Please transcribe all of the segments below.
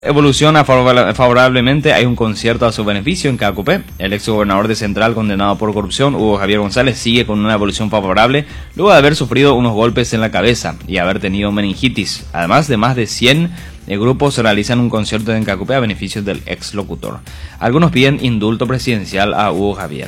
Evoluciona favorablemente, hay un concierto a su beneficio en KQP. El ex gobernador de Central condenado por corrupción, Hugo Javier González, sigue con una evolución favorable luego de haber sufrido unos golpes en la cabeza y haber tenido meningitis. Además de más de 100 grupos realizan un concierto en KQP a beneficio del ex locutor. Algunos piden indulto presidencial a Hugo Javier.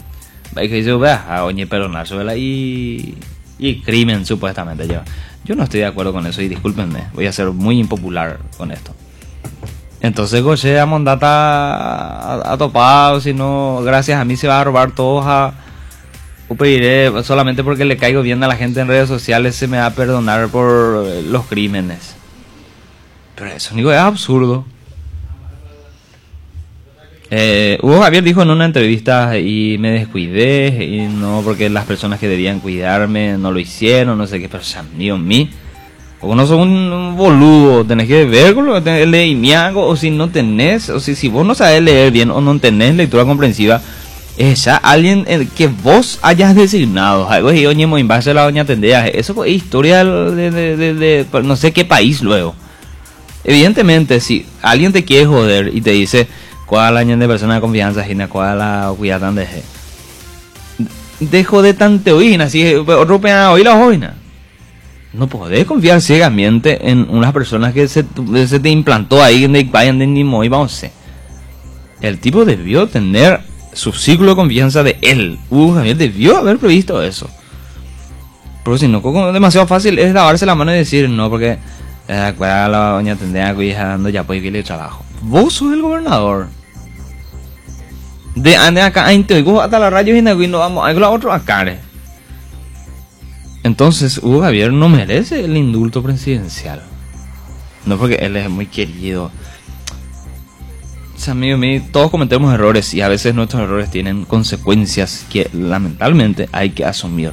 Y crimen supuestamente lleva. Yo no estoy de acuerdo con eso y discúlpenme, voy a ser muy impopular con esto. Entonces Goche a Mondata ha topado, si no, gracias a mí se va a robar todos a UPyD, solamente porque le caigo bien a la gente en redes sociales se me va a perdonar por los crímenes. Pero eso digo, es absurdo. Hugo Javier dijo en una entrevista y me descuidé y no porque las personas que debían cuidarme no lo hicieron, no sé qué, pero amigo mío. O no sos un boludo, tenés que ver con lo que tenés leer, o si no tenés, o si vos no sabés leer bien o no tenés lectura comprensiva, es ya alguien que vos hayas designado. Algo y oye, en base a la doña Tendea, eso fue historia de no sé qué país luego. Evidentemente, si alguien te quiere joder y te dice, ¿cuál año de persona de confianza, Gina? ¿Cuál la cuidad tan dejo de tante oína? Así, rompea hoy la oína. No podés confiar ciegamente en unas personas que se te implantó ahí en el tipo debió tener su ciclo de confianza de él. Javier debió haber previsto eso. Pero si no, demasiado fácil es lavarse la mano y decir no, porque la doña Tendea cuidando ya puede que le trabajo. Vos sos el gobernador. De acá hasta la radio y no vamos a lo otro acá. Entonces Hugo Javier no merece el indulto presidencial. No porque él es muy querido. O sea, amigo mío, todos cometemos errores y a veces nuestros errores tienen consecuencias que lamentablemente hay que asumir.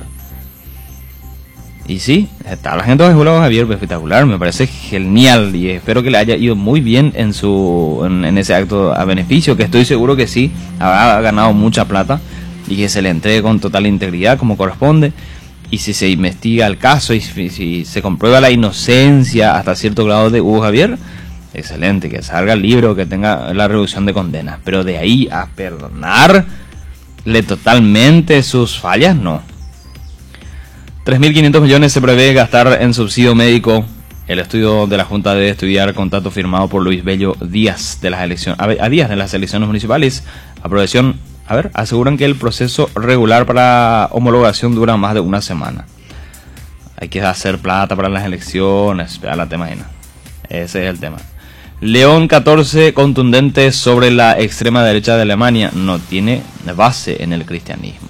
Y sí, está la gente de Hugo Javier espectacular, me parece genial y espero que le haya ido muy bien en ese acto a beneficio, que estoy seguro que sí, habrá ganado mucha plata y que se le entregue con total integridad como corresponde. Y si se investiga el caso y si se comprueba la inocencia hasta cierto grado de Hugo Javier, excelente, que salga libre o que tenga la reducción de condenas. Pero de ahí a perdonarle totalmente sus fallas, no. 3.500 millones se prevé gastar en subsidio médico. El estudio de la Junta debe estudiar contrato firmado por Luis Bello días de las elecciones, a días de las elecciones municipales. Aprobación. Aseguran que el proceso regular para homologación dura más de una semana. Hay que hacer plata para las elecciones, la tema. Ese es el tema. León 14, contundente sobre la extrema derecha de Alemania, no tiene base en el cristianismo.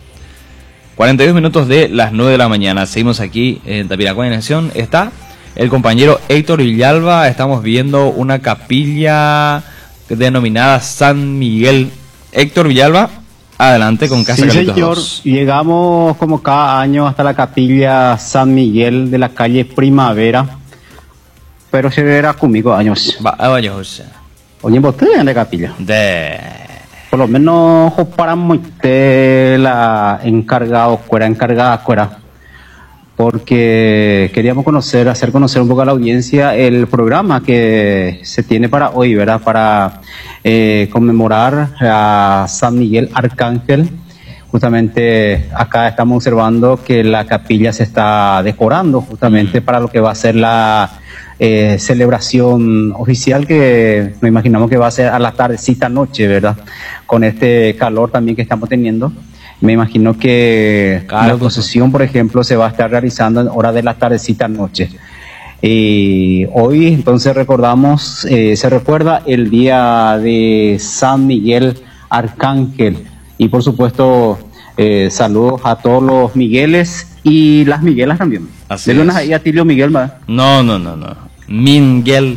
42 minutos de las 9 de la mañana. Seguimos aquí en Tapiracoa Nación. Está el compañero Héctor Villalba. Estamos viendo una capilla denominada San Miguel. Héctor Villalba, adelante con Casa Carlitos. Sí, señor. Llegamos como cada año hasta la capilla San Miguel de la calle Primavera. Pero se verá conmigo años. Oye, vos en la capilla. Por lo menos para la encargada fuera. Porque queríamos hacer conocer un poco a la audiencia el programa que se tiene para hoy, ¿verdad? Para conmemorar a San Miguel Arcángel. Justamente acá estamos observando que la capilla se está decorando justamente para lo que va a ser la celebración oficial, que nos imaginamos que va a ser a la tardecita noche, ¿verdad? Con este calor también que estamos teniendo. Me imagino que la procesión, por ejemplo, se va a estar realizando en hora de la tardecita noche. Y hoy, entonces, se recuerda el día de San Miguel Arcángel. Y, por supuesto, saludos a todos los Migueles y las Miguelas también. Denle unas ahí a Tilio Miguel, ¿verdad? No. Miguel.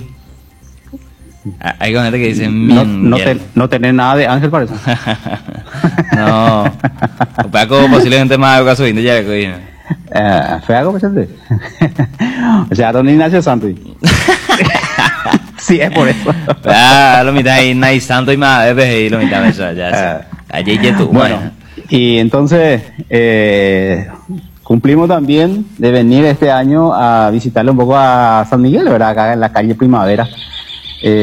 Hay gente que dice no tenés nada de ángel para eso. No. Paco posiblemente más de caso ya fue algo bastante. O sea, don Ignacio Santos. Sí, es por eso. Lo mitad ahí Nay Santo y más y lo mitad eso ya. Allí tú. Bueno, y entonces cumplimos también de venir este año a visitarle un poco a San Miguel, ¿verdad? Acá en la calle Primavera.